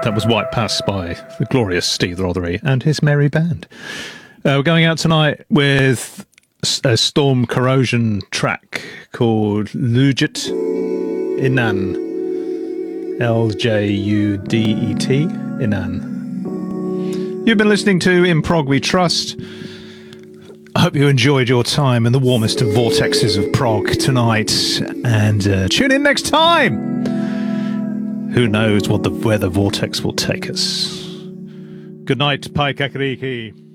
That was White Pass by the glorious Steve Rothery and his merry band. We're going out tonight with a Storm Corrosion track called Ljudet Inan. Ljudet Inan. You've been listening to In Prog We Trust. I hope you enjoyed your time in the warmest of vortexes of prog tonight, and tune in next time. Who knows where the vortex will take us. Good night, Pai Kakariki.